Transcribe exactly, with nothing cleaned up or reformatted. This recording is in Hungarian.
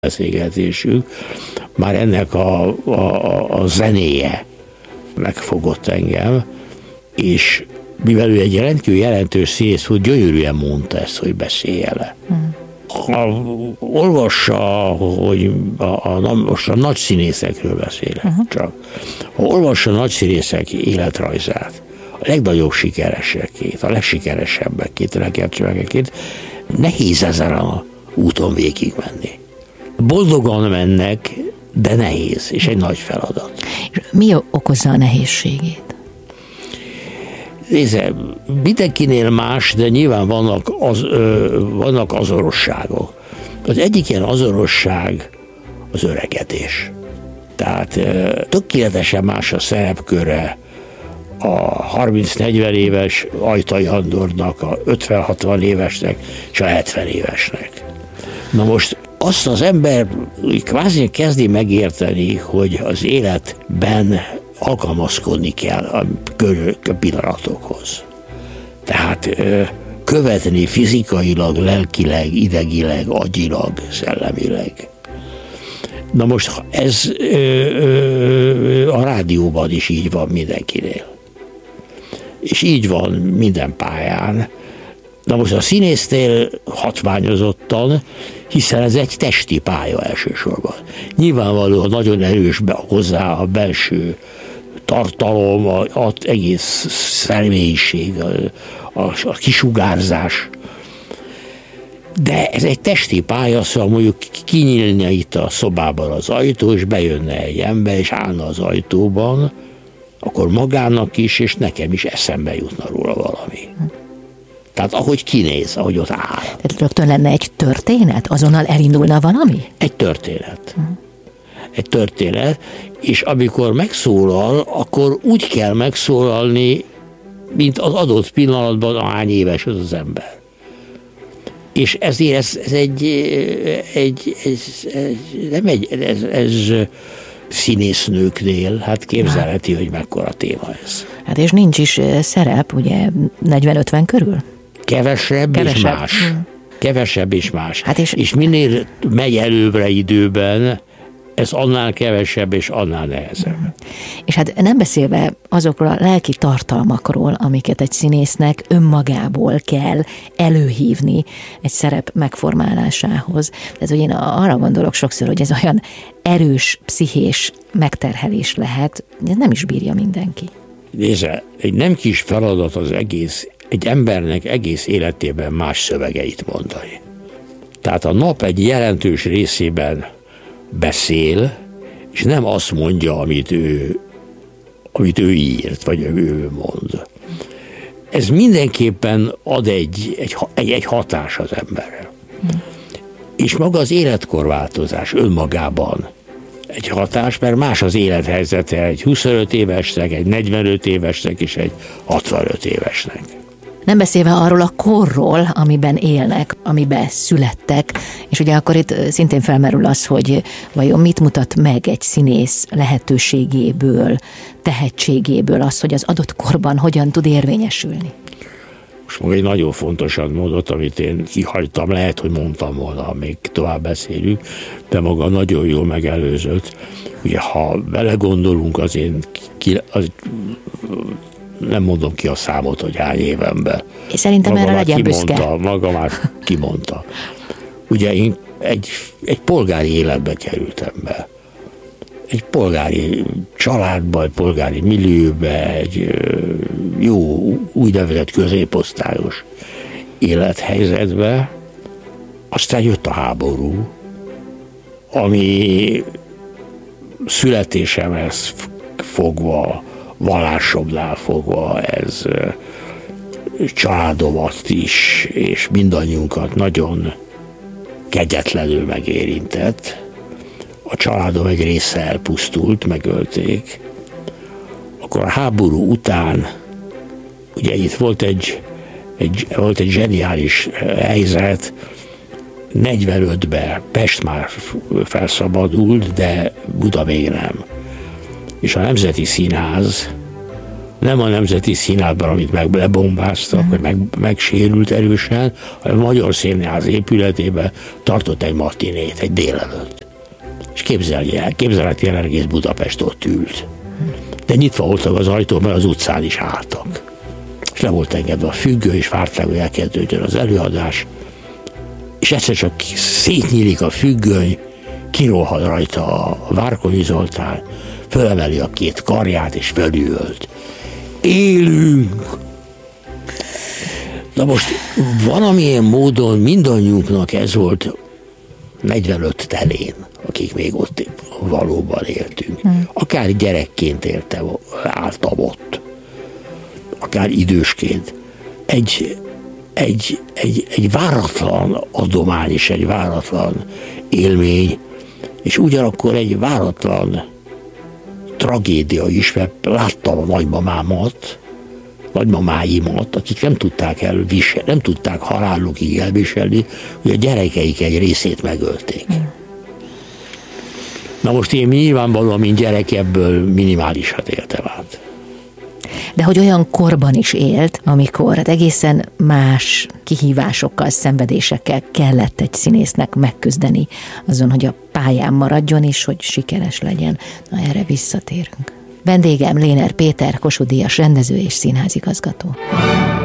beszélgetésünk, már ennek a, a, a zenéje megfogott engem, és mivel ő egy rendkívül jelentős színész volt, gyönyörűen mondta ezt, hogy beszélje le. Hmm. Ha olvassa, hogy a, a, most a nagy színészekről beszélek uh-huh. csak, ha olvassa a nagy színészek életrajzát, a legnagyobb sikeresekét, a legsikeresebbekét, a legkevesebbekkét, nehéz ezen a úton végig menni. Boldogan mennek, de nehéz, és egy nagy feladat. Mi okozza a nehézségét? Nézze, mindenkinél más, de nyilván vannak, az, ö, vannak azonosságok. Az egyik ilyen azonosság az öregedés. Tehát ö, tökéletesen más a szerepköre a harminc-negyven éves Ajtai Andornak, a ötven-hatvan évesnek és a hetven évesnek. Na most azt az ember kvázi kezdi megérteni, hogy az életben alkalmazkodni kell a pillanatokhoz. Tehát követni fizikailag, lelkileg, idegileg, agyilag, szellemileg. Na most ez a rádióban is így van mindenkinél. És így van minden pályán. Na most a színésznél hatványozottan, hiszen ez egy testi pálya elsősorban. Nyilvánvalóan nagyon erős be hozzá a belső tartalom, az egész személyiség, a, a, a kisugárzás. De ez egy testi pálya, szóval mondjuk kinyílna itt a szobában az ajtó, és bejönne egy ember, és állna az ajtóban, akkor magának is, és nekem is eszembe jutna róla valami. Tehát ahogy kinéz, ahogy ott áll. Tehát rögtön lenne egy történet? Azonnal elindulna valami? Egy történet. Uh-huh. Egy történet, és amikor megszólal, akkor úgy kell megszólalni, mint az adott pillanatban, ahány éves az az ember. És ezért ez, ez egy, egy, ez, ez, nem egy, ez, ez színésznőknél, hát képzelheti, hogy mekkora téma ez. Hát és nincs is szerep, ugye negyven-ötven körül? Kevesebb, Kevesebb. és más. Hmm. Kevesebb és más. Hát és, és minél megy előbbre időben, ez annál kevesebb és annál nehezebb. Hmm. És hát nem beszélve azokról a lelki tartalmakról, amiket egy színésznek önmagából kell előhívni egy szerep megformálásához. Tehát, hogy én arra gondolok sokszor, hogy ez olyan erős, pszichés megterhelés lehet, ez nem is bírja mindenki. Nézze, egy nem kis feladat az egész, egy embernek egész életében más szövegeit mondani. Tehát a nap egy jelentős részében beszél, és nem azt mondja, amit ő, amit ő írt, vagy ő mond. Ez mindenképpen ad egy, egy, egy, egy hatás az emberre. Hmm. És maga az életkorváltozás önmagában egy hatás, mert más az élethelyzete egy huszonöt évesnek, egy negyvenöt évesnek és egy hatvanöt évesnek. Nem beszélve arról a korról, amiben élnek, amiben születtek, és ugye akkor itt szintén felmerül az, hogy vajon mit mutat meg egy színész lehetőségéből, tehetségéből az, hogy az adott korban hogyan tud érvényesülni. Most maga egy nagyon fontosat mondott, amit én kihagytam, lehet, hogy mondtam volna, még tovább beszélünk, de maga nagyon jól megelőzött. Ugye, ha belegondolunk, az én ki, az, nem mondom ki a számot, hogy hány évenben. És szerintem erre legyen büszke. Maga már kimondta. Ugye én egy, egy polgári életbe kerültem be. Egy polgári családba, egy polgári millióbe, egy jó úgynevezett középosztályos élethelyzetbe. Aztán jött a háború, ami születésemhez fogva, vallásomnál fogva ez családomat is, és mindannyiunkat nagyon kegyetlenül megérintett. A családom egy része elpusztult, megölték. Akkor a háború után, ugye itt volt egy, egy, volt egy zseniális helyzet, negyvenötben Pest már felszabadult, de Buda még nem. És a Nemzeti Színház nem a Nemzeti Színházban, amit meg lebombáztak, vagy meg, megsérült erősen, hanem a Magyar Színház épületében tartott egy matinét, egy délelőtt. És képzelje el, képzelheti el, egész Budapest ott ült. De nyitva voltak az ajtók, mert az utcán is álltak. És le volt engedve a függő, és várták, hogy elkezdődjön az előadás. És egyszer csak szétnyílik a függöny, kirohad rajta a Várkonyi Zoltán, fölemeli a két karját, és fölüvölt. Élünk! Na most valamilyen módon mindannyiunknak ez volt negyvenöt telén, akik még ott valóban éltünk. Akár gyerekként élte, álltam ott, akár idősként. Egy, egy, egy, egy váratlan adomány és egy váratlan élmény, és ugyanakkor egy váratlan tragédia is, mert láttam a nagymamámat, nagymamáimat, akik nem tudták elviselni, nem tudták halálukig elviselni, hogy a gyerekeik egy részét megölték. Na most én nyilvánvalóan, mint gyerek, ebből minimálisat éltem át. De hogy olyan korban is élt, amikor hát egészen más kihívásokkal, szenvedésekkel kellett egy színésznek megküzdeni azon, hogy a pályán maradjon és hogy sikeres legyen. Na, erre visszatérünk. Vendégem Léner Péter, Kossuth-díjas rendező és színházigazgató.